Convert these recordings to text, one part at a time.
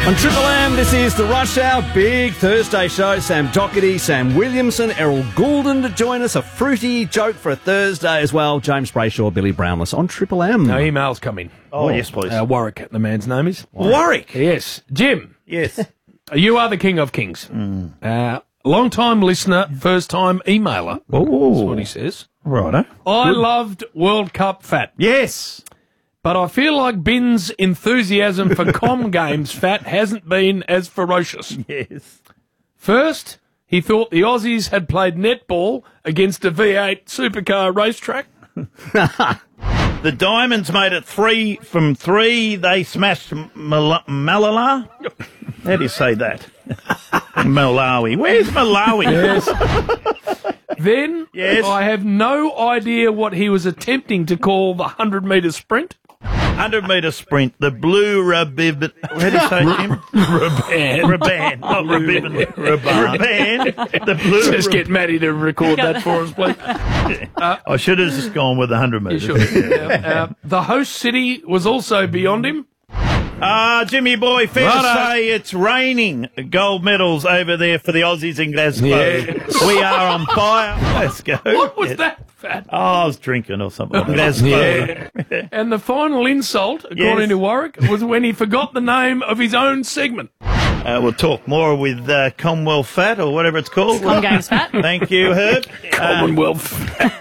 On Triple M, this is the Rush Hour Big Thursday show. Sam Doherty, Sam Williamson, Errol Goulden to join us. A fruity joke for a Thursday as well. James Brayshaw, Billy Brownless on Triple M. No emails coming. Oh, yes, please. Warwick, the man's name is. Warwick? Yes. Jim. Yes. You are the king of kings. Long-time listener, first-time emailer. Oh. That's what he says. Righto. I loved World Cup Fat. Yes. But I feel like Bin's enthusiasm for com games Fat hasn't been as ferocious. Yes. First, he thought the Aussies had played netball against a V8 supercar racetrack. The Diamonds made it 3 from 3. They smashed Malala. How do you say that? Malawi. Where's Malawi? Yes. Then, Yes. I have no idea what he was attempting to call the 100-metre sprint. 100-metre sprint. The blue ribbon. How do you say it, Jim? Raban. Not ribbon. Raban. The blue Just get Matty to record that for us, please. I should have just gone with the 100 metres. You should. The host city was also beyond him. Jimmy boy, fair to Righto. say it's raining gold medals over there for the Aussies in Glasgow. Yes. We are on fire. Let's go. What was that, Fat? Oh, I was drinking or something. Glasgow. Yeah. And the final insult, according Yes. to Warwick, was when he forgot the name of his own segment. We'll talk more with Commonwealth Fat or whatever it's called. Com Games Fat. Thank you, Herb. Commonwealth.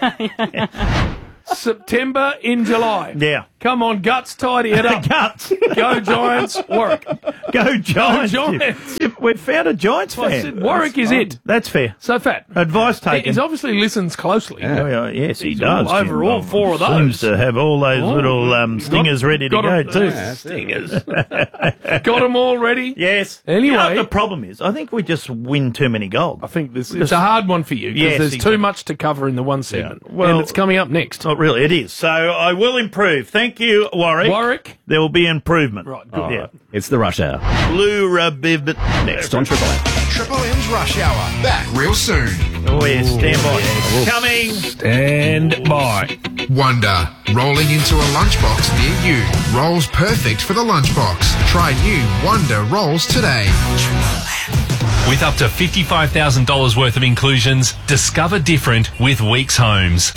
September in July. Yeah. Come on, Guts, tidy it up. Guts. Go Giants, Warwick. Go Giants. Go Giants. We've found a Giants I fan. said Warwick is it. That's fair. So, Fat. Advice taken. He obviously listens closely. Oh, yeah, yes, he He's does. all over Jim. all 4 of those. Seems to have all those little stingers ready to got go, a- too. Stingers. Got them all ready. Yes. Anyway. You know what the problem is? I think we just win too many goals. I think it's a hard one for you because Yes, there's exactly. too much to cover in the one segment. Yeah. Well- and it's coming up next. Not really, it is. So I will improve. Thank you, Warwick. Warwick. There will be improvement. Right, good. Yeah. It's the Rush Hour. Blue ribbon. Next on Triple M. Triple M's Rush Hour. Back real soon. Oh, yes, stand by. Coming. Stand by. Wonder. Rolling into a lunchbox near you. Rolls perfect for the lunchbox. Try new Wonder Rolls today. With up to $55,000 worth of inclusions, discover different with Weeks Homes.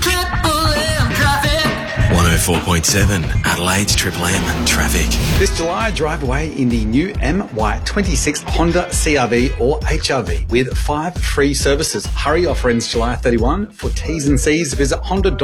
104.7 Adelaide's Triple M traffic. This July, drive away in the new MY26 Honda CRV or HRV with 5 free services. Hurry, offer ends July 31. For T's and C's, visit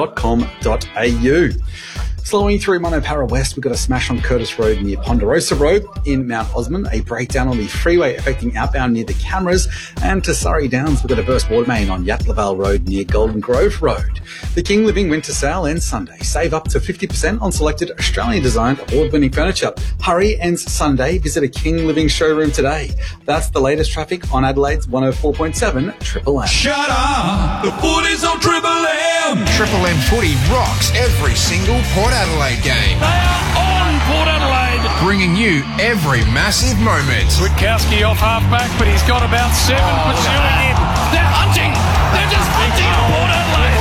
honda.com.au. Slowing through Monopara West, we've got a smash on Curtis Road near Ponderosa Road. In Mount Osmond, a breakdown on the freeway affecting outbound near the cameras. And to Surrey Downs, we've got a burst water main on Yatlavale Road near Golden Grove Road. The King Living Winter Sale ends Sunday. Save up to 50% on selected Australian-designed award-winning furniture. Hurry ends Sunday. Visit a King Living showroom today. That's the latest traffic on Adelaide's 104.7 Triple M. Shut up! The footy's on Triple M! Triple M footy rocks every single Port Adelaide game. They are on Port Adelaide. Bringing you every massive moment. Witkowski off half-back, but he's got about 7 pursuing him. They're hunting. They're just hunting Port Adelaide.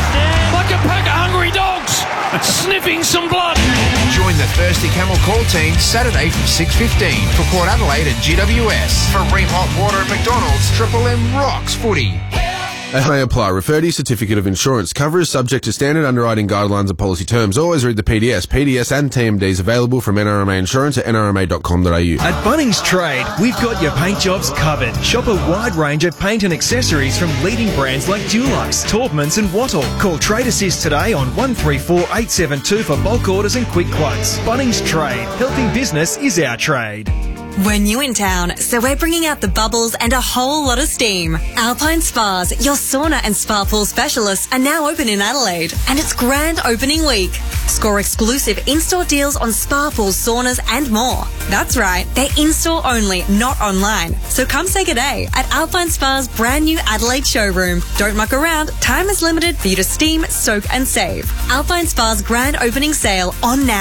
Like a pack of hungry dogs. Sniffing some blood. Join the Thirsty Camel Call team Saturday from 6:15 for Port Adelaide at GWS. For Ream Hot Water at McDonald's, Triple M rocks footy. As may apply, refer to your certificate of insurance. Cover is subject to standard underwriting guidelines and policy terms. Always read the PDS. PDS and TMDs available from NRMA Insurance at nrma.com.au. At Bunnings Trade, we've got your paint jobs covered. Shop a wide range of paint and accessories from leading brands like Dulux, Taubmans and Wattle. Call Trade Assist today on 134 872 for bulk orders and quick quotes. Bunnings Trade. Helping business is our trade. We're new in town, so we're bringing out the bubbles and a whole lot of steam. Alpine Spas, your sauna and spa pool specialists, are now open in Adelaide, and it's grand opening week. Score exclusive in-store deals on spa pools, saunas and more. That's right, they're in-store only, not online. So come say good day at Alpine Spa's brand new Adelaide showroom. Don't muck around, time is limited for you to steam, soak and save. Alpine Spa's grand opening sale on now.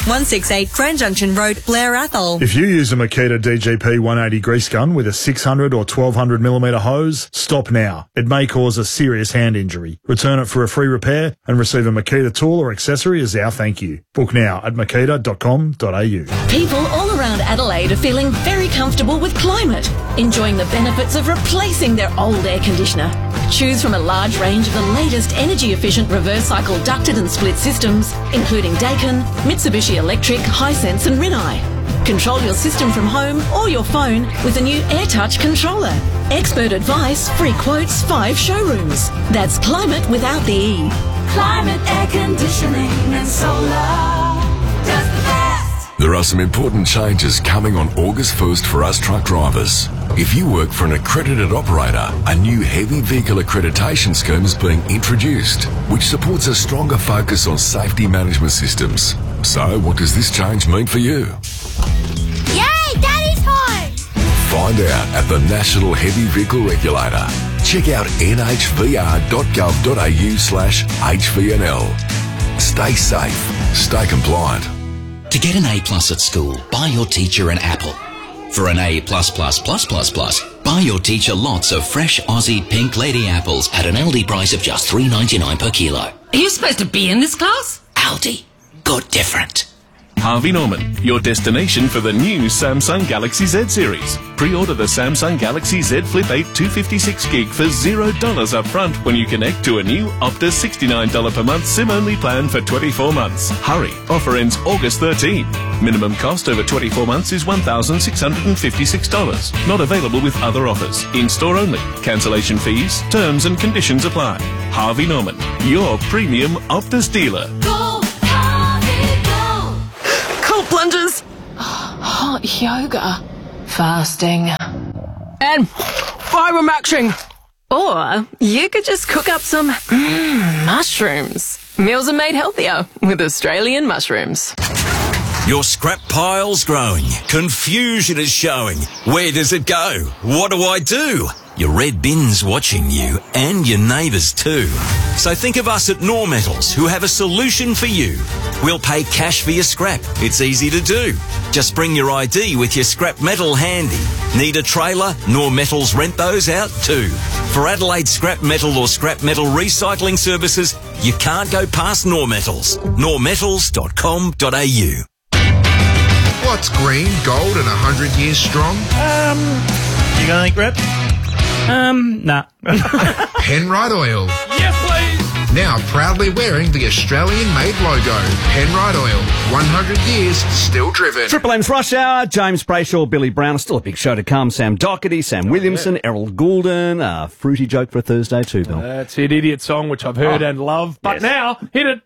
168 Grand Junction Road, Blair Athol. If you use a Makita DGP 180 grease gun with a 600 or 1200mm hose, stop now. It may cause a serious hand injury. Return it for a free repair and receive a Makita tool or accessory as our thank you. Book now at makita.com.au. People all around Adelaide are feeling very comfortable with Climate, enjoying the benefits of replacing their old air conditioner. Choose from a large range of the latest energy-efficient reverse cycle ducted and split systems, including Daikin, Mitsubishi Electric, Hisense and Rinnai. Control your system from home or your phone with a new AirTouch controller. Expert advice, free quotes, 5 showrooms. That's Climate without the E. Climate air conditioning and solar does the best. There are some important changes coming on August 1st for us truck drivers. If you work for an accredited operator, a new heavy vehicle accreditation scheme is being introduced, which supports a stronger focus on safety management systems. So, what does this change mean for you? Yay, Daddy's home! Find out at the National Heavy Vehicle Regulator. Check out nhvr.gov.au/HVNL. Stay safe, stay compliant. To get an A+ at school, buy your teacher an apple. For an A+++++, buy your teacher lots of fresh Aussie pink lady apples at an Aldi price of just $3.99 per kilo. Are you supposed to be in this class? Aldi. Good different. Harvey Norman, your destination for the new Samsung Galaxy Z series. Pre-order the Samsung Galaxy Z Flip 8 256GB for $0 up front when you connect to a new Optus $69 per month SIM-only plan for 24 months. Hurry, offer ends August 13. Minimum cost over 24 months is $1,656. Not available with other offers. In-store only. Cancellation fees, terms and conditions apply. Harvey Norman, your premium Optus dealer. Plungers, hot yoga, fasting, and biomaxing. Or you could just cook up some mushrooms. Meals are made healthier with Australian mushrooms. Your scrap pile's growing. Confusion is showing. Where does it go? What do I do? Your red bin's watching you, and your neighbours too. So think of us at Nor Metals, who have a solution for you. We'll pay cash for your scrap. It's easy to do. Just bring your ID with your scrap metal handy. Need a trailer? Nor Metals rent those out too. For Adelaide scrap metal or scrap metal recycling services, you can't go past Nor Metals. normetals.com.au. What's green, gold and 100 years strong? You gonna think, Rep? Nah. Penrite Oil. Yes, please. Now proudly wearing the Australian-made logo. Penrite Oil. 100 years, still driven. Triple M's Rush Hour. James Brayshaw, Billy Brown. Still a big show to come. Sam Doherty, Sam Williamson, Errol Goulden. Fruity joke for a Thursday too, Bill. That's it, idiot song, which I've heard and love. But now, hit it.